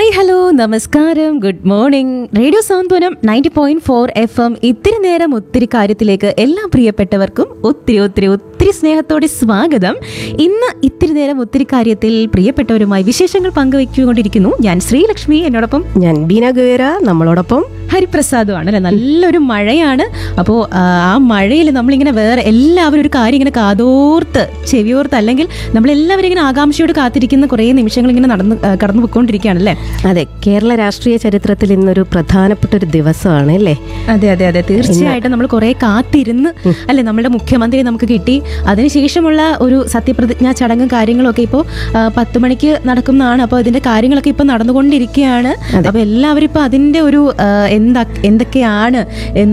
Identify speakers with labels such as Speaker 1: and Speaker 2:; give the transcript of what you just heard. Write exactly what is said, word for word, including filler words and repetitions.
Speaker 1: Hi hello നമസ്കാരം good morning radio സാന്ത്വനം ninety point four F M ഇത്തിരി നേരം ഒത്തിരി കാര്യത്തിലേക്ക് എല്ലാ പ്രിയപ്പെട്ടവർക്കും ഒത്തിരി ഒത്തിരി ഒത്തിരി സ്നേഹത്തോടെ സ്വാഗതം. ഇന്ന് ഇത്തിരി നേരം ഒത്തിരി കാര്യത്തിൽ പ്രിയപ്പെട്ടവരുമായി വിശേഷങ്ങൾ പങ്കുവെച്ചുകൊണ്ടിരിക്കുന്നു ഞാൻ ശ്രീലക്ഷ്മി, എന്നോടൊപ്പം
Speaker 2: ഞാൻ ബീന ഗുവേര, നമ്മളോടൊപ്പം
Speaker 1: ഹരിപ്രസാദുമാണ് അല്ലെ. നല്ലൊരു മഴയാണ്. അപ്പോൾ ആ മഴയിൽ നമ്മളിങ്ങനെ വേറെ എല്ലാവരും ഒരു കാര്യം ഇങ്ങനെ കാതോർത്ത് ചെവിയോർത്ത് അല്ലെങ്കിൽ നമ്മളെല്ലാവരും ഇങ്ങനെ ആകാംക്ഷയോട് കാത്തിരിക്കുന്ന കുറേ നിമിഷങ്ങൾ ഇങ്ങനെ നടന്ന് കടന്നു പോയിക്കൊണ്ടിരിക്കുകയാണല്ലേ.
Speaker 2: അതെ, കേരള രാഷ്ട്രീയ ചരിത്രത്തിൽ ഇന്നൊരു പ്രധാനപ്പെട്ട ഒരു ദിവസമാണ് അല്ലേ?
Speaker 1: അതെ അതെ അതെ തീർച്ചയായിട്ടും നമ്മൾ കുറെ കാത്തിരുന്ന് അല്ലെ നമ്മുടെ മുഖ്യമന്ത്രി നമുക്ക് കിട്ടി. അതിനുശേഷമുള്ള ഒരു സത്യപ്രതിജ്ഞാ ചടങ്ങും കാര്യങ്ങളും ഒക്കെ ഇപ്പോൾ പത്ത് മണിക്ക് നടക്കുന്നതാണ്. അപ്പോൾ ഇതിന്റെ കാര്യങ്ങളൊക്കെ ഇപ്പൊ നടന്നുകൊണ്ടിരിക്കുകയാണ്. അപ്പൊ എല്ലാവരും ഇപ്പൊ അതിന്റെ ഒരു എന്താ എന്തൊക്കെയാണ്